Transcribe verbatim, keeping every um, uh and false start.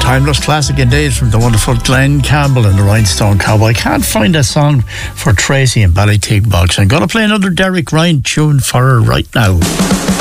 timeless classic indeed from the wonderful Glenn Campbell and the Rhinestone Cowboy. I can't find a song for Tracy and Ballyteague Box. I'm going to play another Derek Ryan tune for her right now.